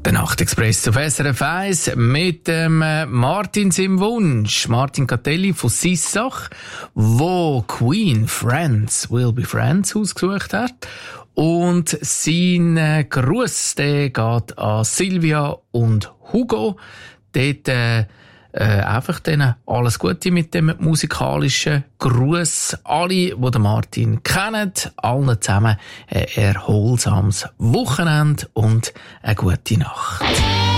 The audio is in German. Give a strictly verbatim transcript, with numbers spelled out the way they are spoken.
Der Nachtexpress auf S R F eins mit dem Martin seinem Wunsch. Martin Catelli von Sissach, wo Queen Friends Will Be Friends ausgesucht hat. Und sein Gruß, der geht an Silvia und Hugo. Dort äh, äh, einfach denen alles Gute mit dem musikalischen Gruß. Alle, die den Martin kennen, allen zusammen ein erholsames Wochenende und eine gute Nacht.